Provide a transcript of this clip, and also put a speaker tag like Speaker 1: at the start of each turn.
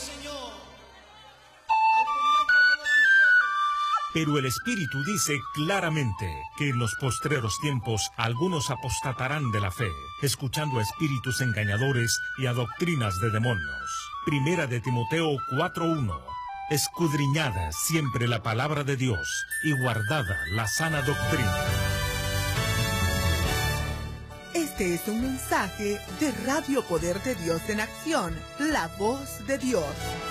Speaker 1: Señor.
Speaker 2: Pero el Espíritu dice claramente que en los postreros tiempos algunos apostatarán de la fe, escuchando a espíritus engañadores y a doctrinas de demonios. Primera de Timoteo 4:1. Escudriñada siempre la palabra de Dios y guardada la sana doctrina.
Speaker 3: Este es un mensaje de Radio Poder de Dios en Acción, la voz de Dios.